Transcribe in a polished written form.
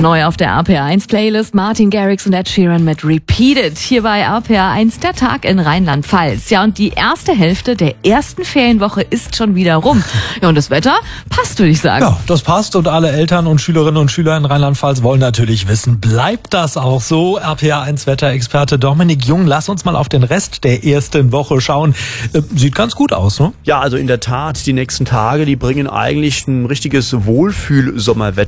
Neu auf der RPR1-Playlist Martin Garrix und Ed Sheeran mit Repeated. Hier bei RPR1 der Tag in Rheinland-Pfalz. Ja, und die erste Hälfte der ersten Ferienwoche ist schon wieder rum. Ja, und das Wetter passt, würde ich sagen. Ja, das passt und alle Eltern und Schülerinnen und Schüler in Rheinland-Pfalz wollen natürlich wissen, bleibt das auch so? RPR1-Wetterexperte Dominik Jung, lass uns mal auf den Rest der ersten Woche schauen. Sieht ganz gut aus, ne? Ja, also in der Tat, die nächsten Tage, die bringen eigentlich ein richtiges Wohlfühl-Sommerwetter.